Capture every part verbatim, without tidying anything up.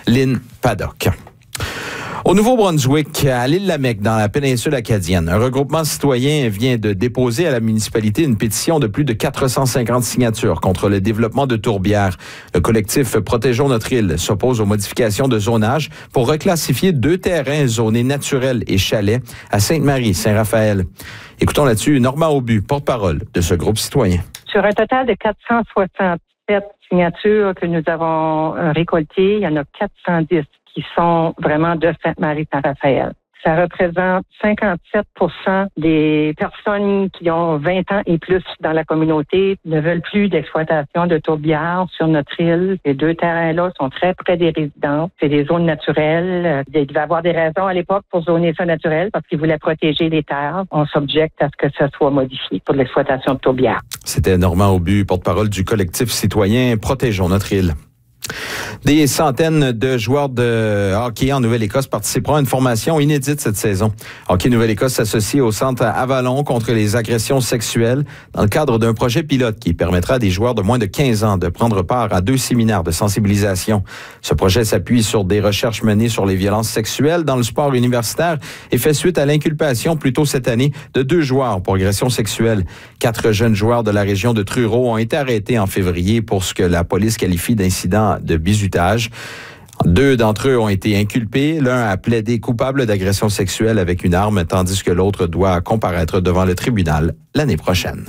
Lynn Paddock. Au Nouveau-Brunswick, à l'île-Lamec, dans la péninsule acadienne, un regroupement citoyen vient de déposer à la municipalité une pétition de plus de quatre cent cinquante signatures contre le développement de tourbières. Le collectif Protégeons notre île s'oppose aux modifications de zonage pour reclassifier deux terrains zonés naturels et chalets à Sainte-Marie, Saint-Raphaël. Écoutons là-dessus Normand Aubu, porte-parole de ce groupe citoyen. Sur un total de quatre cent soixante-sept signatures que nous avons récoltées, il y en a quatre cent dix qui sont vraiment de Sainte-Marie-Saint-Raphaël. Ça représente cinquante-sept pour cent des personnes qui ont vingt ans et plus dans la communauté ne veulent plus d'exploitation de tourbières sur notre île. Ces deux terrains-là sont très près des résidences. C'est des zones naturelles. Il devait y avoir des raisons à l'époque pour zoner ça naturel parce qu'ils voulaient protéger les terres. On s'objecte à ce que ça soit modifié pour l'exploitation de tourbières. C'était Normand Aubu, porte-parole du collectif citoyen Protégeons notre île. Des centaines de joueurs de hockey en Nouvelle-Écosse participeront à une formation inédite cette saison. Hockey Nouvelle-Écosse s'associe au Centre Avalon contre les agressions sexuelles dans le cadre d'un projet pilote qui permettra à des joueurs de moins de quinze ans de prendre part à deux séminaires de sensibilisation. Ce projet s'appuie sur des recherches menées sur les violences sexuelles dans le sport universitaire et fait suite à l'inculpation plus tôt cette année de deux joueurs pour agression sexuelle. Quatre jeunes joueurs de la région de Truro ont été arrêtés en février pour ce que la police qualifie d'incident de bizutage. Deux d'entre eux ont été inculpés. L'un a plaidé coupable d'agression sexuelle avec une arme, tandis que l'autre doit comparaître devant le tribunal l'année prochaine.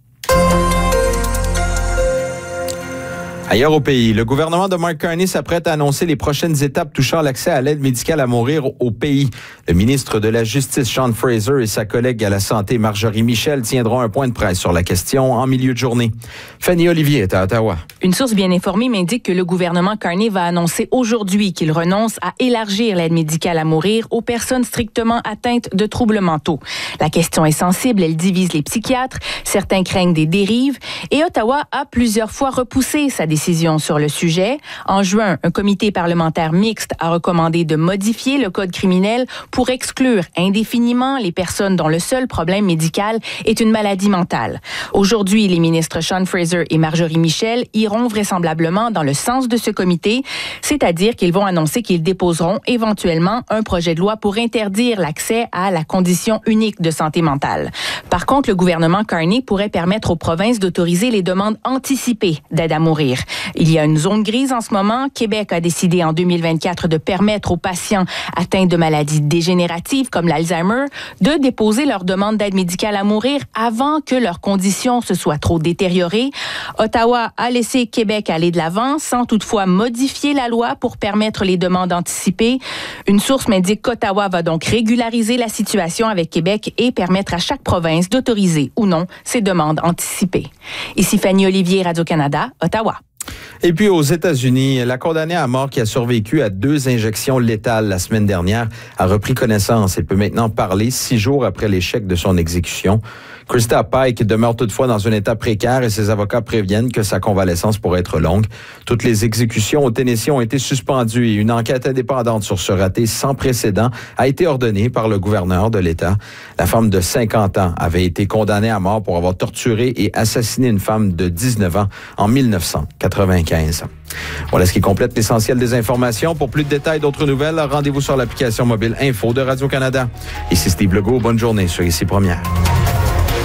Ailleurs au pays, le gouvernement de Mark Carney s'apprête à annoncer les prochaines étapes touchant l'accès à l'aide médicale à mourir au pays. Le ministre de la Justice, Sean Fraser, et sa collègue à la Santé, Marjorie Michel, tiendront un point de presse sur la question en milieu de journée. Fanny Olivier est à Ottawa. Une source bien informée m'indique que le gouvernement Carney va annoncer aujourd'hui qu'il renonce à élargir l'aide médicale à mourir aux personnes strictement atteintes de troubles mentaux. La question est sensible, elle divise les psychiatres, certains craignent des dérives, et Ottawa a plusieurs fois repoussé sa décision. Décision sur le sujet. En juin, un comité parlementaire mixte a recommandé de modifier le code criminel pour exclure indéfiniment les personnes dont le seul problème médical est une maladie mentale. Aujourd'hui, les ministres Sean Fraser et Marjorie Michel iront vraisemblablement dans le sens de ce comité, c'est-à-dire qu'ils vont annoncer qu'ils déposeront éventuellement un projet de loi pour interdire l'accès à la condition unique de santé mentale. Par contre, le gouvernement Carney pourrait permettre aux provinces d'autoriser les demandes anticipées d'aide à mourir. Il y a une zone grise en ce moment. Québec a décidé en deux mille vingt-quatre de permettre aux patients atteints de maladies dégénératives comme l'Alzheimer de déposer leur demande d'aide médicale à mourir avant que leur condition se soit trop détériorée. Ottawa a laissé Québec aller de l'avant sans toutefois modifier la loi pour permettre les demandes anticipées. Une source m'indique qu'Ottawa va donc régulariser la situation avec Québec et permettre à chaque province d'autoriser ou non ces demandes anticipées. Ici Fanny Olivier, Radio-Canada, Ottawa. Et puis aux États-Unis, la condamnée à mort qui a survécu à deux injections létales la semaine dernière a repris connaissance et peut maintenant parler six jours après l'échec de son exécution. Krista Pike demeure toutefois dans un état précaire et ses avocats préviennent que sa convalescence pourrait être longue. Toutes les exécutions au Tennessee ont été suspendues et une enquête indépendante sur ce raté sans précédent a été ordonnée par le gouverneur de l'État. La femme de cinquante ans avait été condamnée à mort pour avoir torturé et assassiné une femme de dix-neuf ans en dix-neuf cent quatre-vingt-quinze. Voilà ce qui complète l'essentiel des informations. Pour plus de détails, d'autres nouvelles, rendez-vous sur l'application mobile Info de Radio-Canada. Ici Steve Legault, bonne journée sur Ici Première.